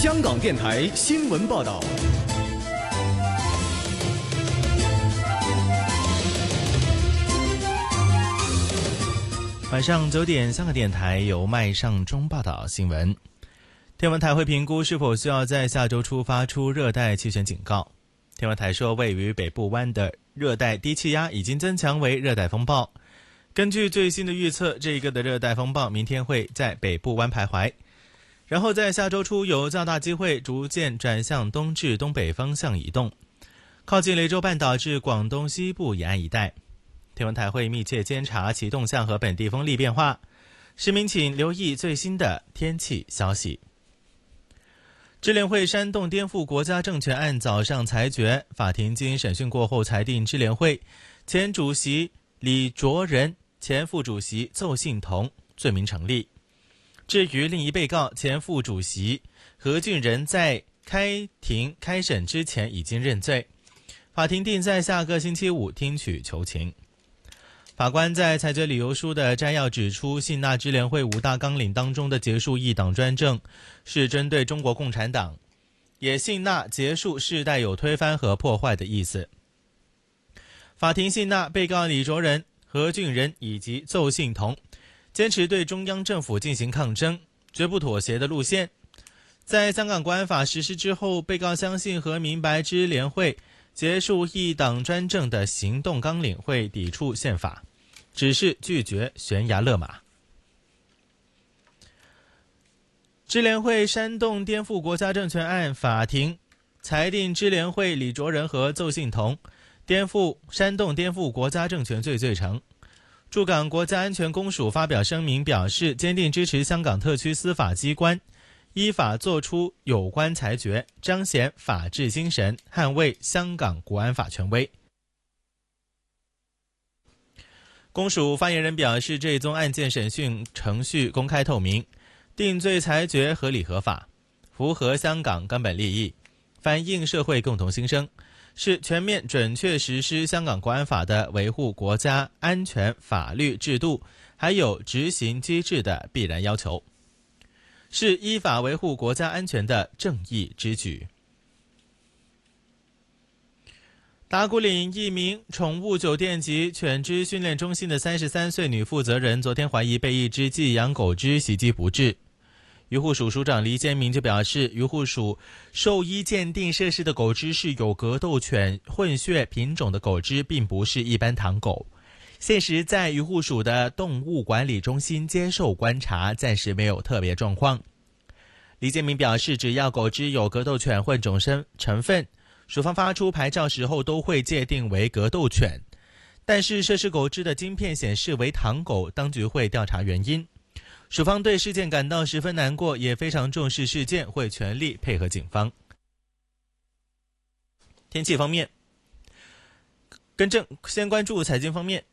香港电台新闻报道。 晚上9点，香港电台由麦尚中报道新闻。天文台会评估是否需要在下周初发出热带气旋警告。天文台说，位于北部湾的热带低气压已经增强为热带风暴。根据最新的预测，这个的热带风暴明天会在北部湾徘徊，然后在下周初有较大机会逐渐转向东至东北方向移动，靠近雷州半岛至广东西部沿岸一带。天文台会密切监察其动向和本地风力变化，市民请留意最新的天气消息。支联会煽动颠覆国家政权案早上裁决，法庭经审讯过后裁定支联会前主席李卓人、前副主席邹幸同罪名成立。至于另一被告前副主席何俊仁，在开庭开审之前已经认罪，法庭定在下个星期五听取求情。法官在裁决理由书的摘要指出，信纳支联会5大纲领当中的结束一党专政是针对中国共产党，也信纳结束是带有推翻和破坏的意思。法庭信纳被告李卓人、何俊仁以及邹幸同坚持对中央政府进行抗争，绝不妥协的路线。在香港国安法实施之后，被告相信和明白支联会结束一党专政的行动纲领会抵触宪法，只是拒绝悬崖勒马。支联会煽动颠覆国家政权案，法庭裁定支联会李卓人和邹幸同煽动颠覆国家政权罪罪成。驻港国家安全公署发表声明表示，坚定支持香港特区司法机关依法作出有关裁决，彰显法治精神，捍卫香港国安法权威。公署发言人表示，这宗案件审讯程序公开透明，定罪裁决合理合法，符合香港根本利益，反映社会共同心声，是全面准确实施香港国安法的维护国家安全法律制度还有执行机制的必然要求，是依法维护国家安全的正义之举。打鼓岭一名宠物酒店及犬只训练中心的33岁女负责人，昨天怀疑被一只寄养狗只袭击不治。渔护署署长黎坚明就表示，渔护署兽医鉴定涉事的狗只是有格斗犬混血品种的狗只，并不是一般唐狗。现时在渔护署的动物管理中心接受观察，暂时没有特别状况。黎建明表示，只要狗只有格斗犬混种成分，署方发出牌照时候都会界定为格斗犬，但是涉事狗只的晶片显示为唐狗，当局会调查原因。署方对事件感到十分难过，也非常重视事件，会全力配合警方。天气方面，先关注财经方面。